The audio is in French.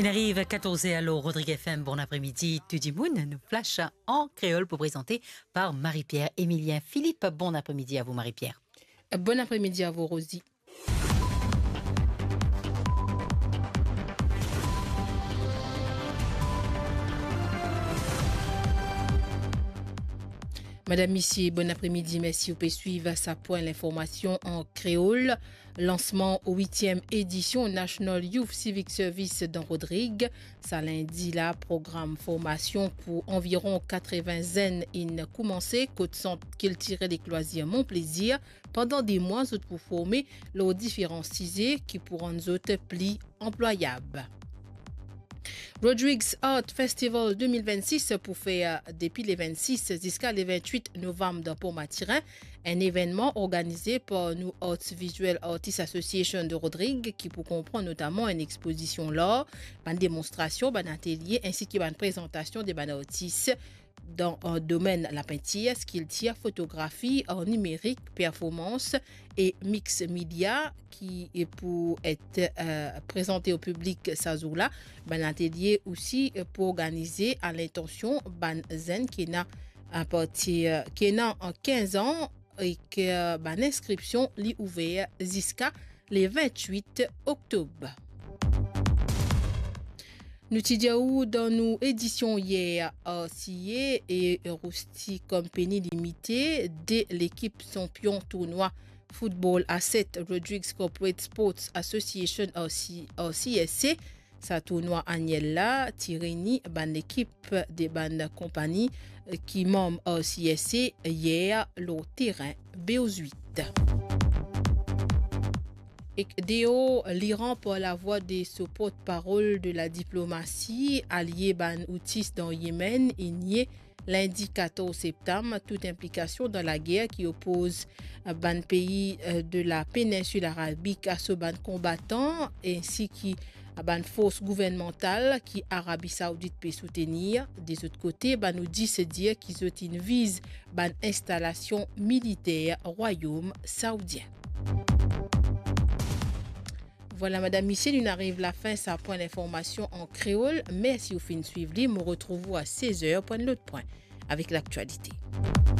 Il arrive à 14h, allô Rodrigue FM, bon après-midi, Tudimoun, nous flash en créole pour présenter par Marie-Pierre Emilien Philippe. Bon après-midi à vous Marie-Pierre. Bon après-midi à vous Rosie. Madame, Messieurs, bon après-midi. Merci. Vous pouvez suivre sa point l'information en créole. Lancement au 8e édition National Youth Civic Service dans Rodrigue. Ça lundi là, programme formation pour environ 80 zen in commencé. Côte centre qu'il tirait les cloisiers mon plaisir. Pendant des mois, autres pour former leurs différents cisés qui pourront nous autres plis employables. Rodrigues Art Festival 2026 pour faire depuis les 26 jusqu'à les 28 novembre dans Port-Matirin, un événement organisé par New Arts Visual Artists Association de Rodrigue qui pour comprendre notamment une exposition là, une démonstration, un atelier ainsi qu'une présentation des artistes dans un domaine la peinture, sculpture, photographie, en numérique, performance et mix media qui est pour être présenté au public ça jour-là. Un atelier aussi pour organiser à l'intention ban zen qui n'a à partir qui n'a en 15 ans et que l'inscription est ouverte jusqu'à le 28 octobre. Nous t'y dans nos éditions hier RCA et Rusty Company Limited de l'équipe champion tournoi football Asset Rodrigues Corporate Sports Association RCSC. Sa tournoi annuel là Tireni ban l'équipe de ban compagnie qui membre RCSC hier le terrain B8. Et Déo, l'Iran par la voix des porte-parole de la diplomatie allié ban outis dans Yémen igné lundi 14 septembre toute implication dans la guerre qui oppose ban pays de la péninsule arabique à ce ban combattant ainsi que ban force gouvernementale qui Arabie Saoudite peut soutenir. Des autres côtés, ban nous dit se dire qu'ils ont vise ban installation militaire royaume saoudien. Voilà, Madame Michel, nous arrive la fin, ça point l'information en créole. Merci au fin de suivre, me retrouve à 16h, point de l'autre point, avec l'actualité.